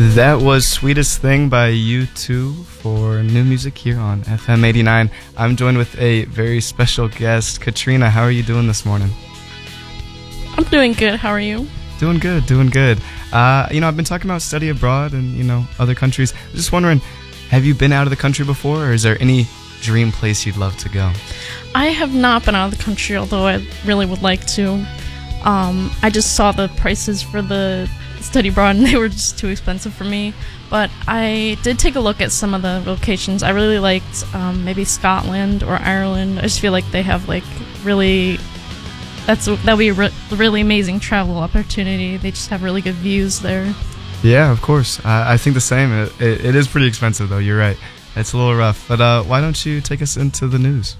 That was Sweetest Thing by U2 for new music here on FM 89. I'm joined with a very special guest. Katrina, how are you doing this morning? I'm doing good. How are you? Doing good. I've been talking about study abroad and, other countries. I'm just wondering, have you been out of the country before, or is there any dream place you'd love to go? I have not been out of the country, although I really would like to. I just saw the prices for the study abroad and they were just too expensive for me. But I did take a look at some of the locations. I really liked maybe Scotland or Ireland. I just feel like they have that'll be a really amazing travel opportunity. They just have really good views there. Yeah, of course. I think the same. It is pretty expensive, though. You're right. It's a little rough. But why don't you take us into the news?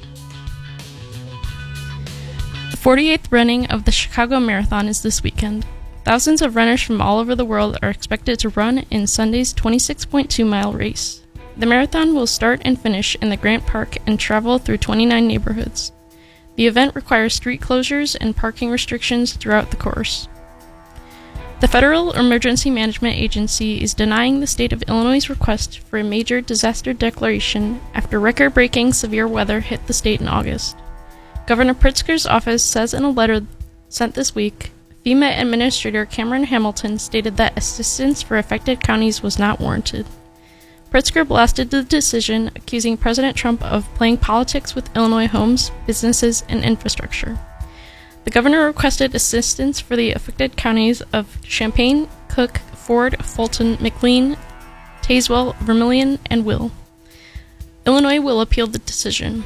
The 48th running of the Chicago Marathon is this weekend. Thousands of runners from all over the world are expected to run in Sunday's 26.2-mile race. The marathon will start and finish in the Grant Park and travel through 29 neighborhoods. The event requires street closures and parking restrictions throughout the course. The Federal Emergency Management Agency is denying the state of Illinois' request for a major disaster declaration after record-breaking severe weather hit the state in August. Governor Pritzker's office says in a letter sent this week, FEMA Administrator Cameron Hamilton stated that assistance for affected counties was not warranted. Pritzker blasted the decision, accusing President Trump of playing politics with Illinois homes, businesses, and infrastructure. The governor requested assistance for the affected counties of Champaign, Cook, Ford, Fulton, McLean, Tazewell, Vermilion, and Will. Illinois will appeal the decision.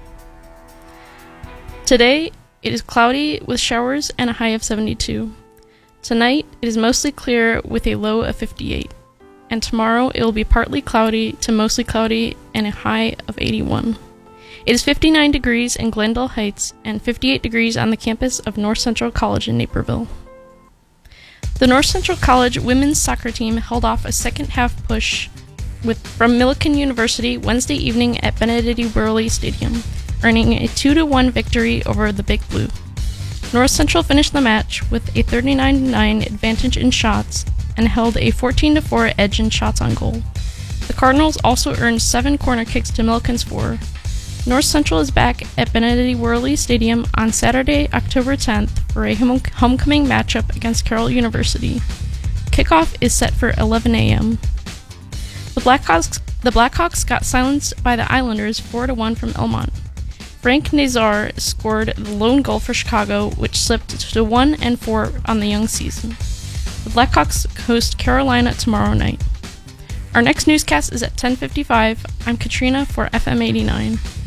Today, it is cloudy with showers and a high of 72. Tonight, it is mostly clear with a low of 58. And tomorrow, it will be partly cloudy to mostly cloudy and a high of 81. It is 59 degrees in Glendale Heights and 58 degrees on the campus of North Central College in Naperville. The North Central College women's soccer team held off a second-half push from Millikan University Wednesday evening at Benedetti Worley Stadium, earning a 2-1 victory over the Big Blue. North Central finished the match with a 39-9 advantage in shots and held a 14-4 edge in shots on goal. The Cardinals also earned 7 corner kicks to Millikan's 4. North Central is back at Benedetti Worley Stadium on Saturday, October 10th for a homecoming matchup against Carroll University. Kickoff is set for 11 a.m. The Blackhawks got silenced by the Islanders 4-1 from Elmont. Frank Nazar scored the lone goal for Chicago, which slipped to 1-4 on the young season. The Blackhawks host Carolina tomorrow night. Our next newscast is at 10:55. I'm Katrina for FM 89.